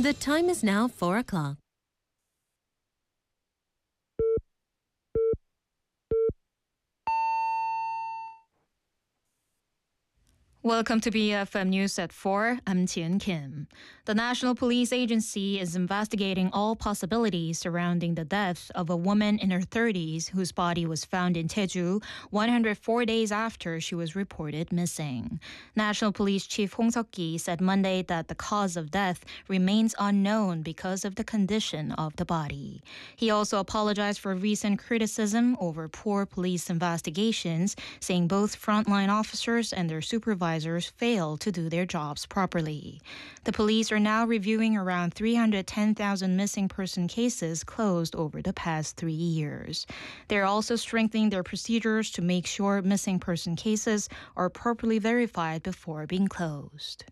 The time is now 4 o'clock. Welcome to BFM News at 4. I'm Tian Kim. The National Police Agency is investigating all possibilities surrounding the death of a woman in her 30s whose body was found in Jeju 104 days after she was reported missing. National Police Chief Hong Seok-ki said Monday that the cause of death remains unknown because of the condition of the body. He also apologized for recent criticism over poor police investigations, saying both frontline officers and their supervisors fail to do their jobs properly. The police are now reviewing around 310,000 missing person cases closed over the past 3 years. They're also strengthening their procedures to make sure missing person cases are properly verified before being closed.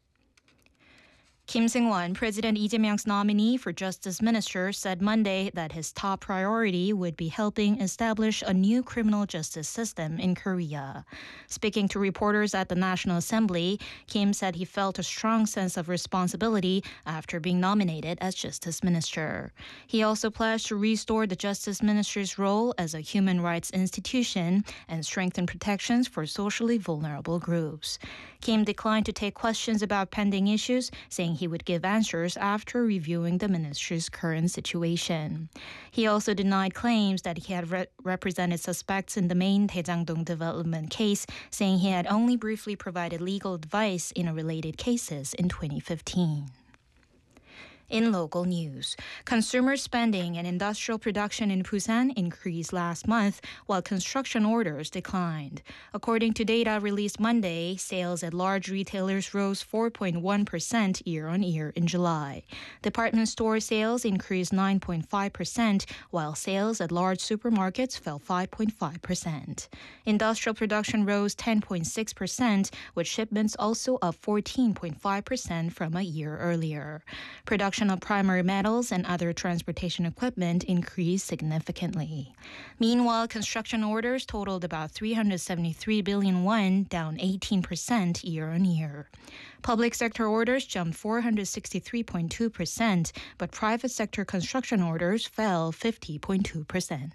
Kim Seung-won, President Lee Jae-myung's nominee for Justice Minister, said Monday that his top priority would be helping establish a new criminal justice system in Korea. Speaking to reporters at the National Assembly, Kim said he felt a strong sense of responsibility after being nominated as Justice Minister. He also pledged to restore the Justice Minister's role as a human rights institution and strengthen protections for socially vulnerable groups. Kim declined to take questions about pending issues, saying he would give answers after reviewing the ministry's current situation. He also denied claims that he had represented suspects in the main Daejangdong development case, saying he had only briefly provided legal advice in related cases in 2015. In local news, consumer spending and industrial production in Busan increased last month, while construction orders declined. According to data released Monday, sales at large retailers rose 4.1% year-on-year in July. Department store sales increased 9.5%, while sales at large supermarkets fell 5.5%. Industrial production rose 10.6%, with shipments also up 14.5% from a year earlier. Production of primary metals and other transportation equipment increased significantly. Meanwhile, construction orders totaled about 373 billion won, down 18% year-on-year. Public sector orders jumped 463.2%, but private sector construction orders fell 50.2%.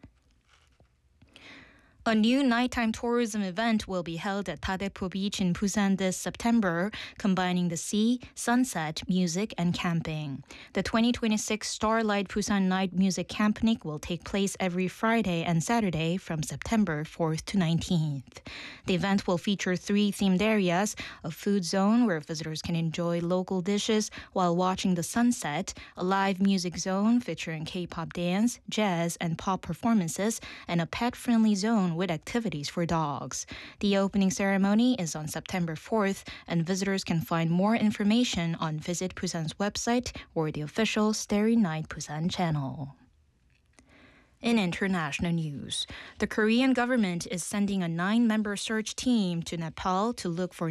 A new nighttime tourism event will be held at Daedaepo Beach in Busan this September, combining the sea, sunset, music, and camping. The 2026 Starlight Busan Night Music Campnic will take place every Friday and Saturday from September 4th to 19th. The event will feature 3 themed areas: a food zone where visitors can enjoy local dishes while watching the sunset, a live music zone featuring K-pop dance, jazz, and pop performances, and a pet-friendly zone with activities for dogs. The opening ceremony is on September 4th, and visitors can find more information on Visit Busan's website or the official Starry Night Busan channel. In international news, the Korean government is sending a 9-member search team to Nepal to look for